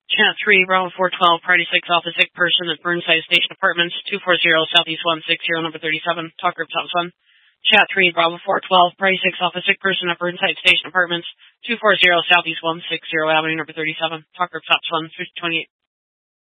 Chat 3, Bravo 412, Party 6, Alpha Sick Person at Burnside Station Apartments, 240 Southeast 160, number 37, Talk Group Top 1. Chat 3, Bravo 412, Party 6, Alpha Sick Person at Burnside Station Apartments, 240 Southeast 160 Avenue, number 37, Talk Group Top 1, 28.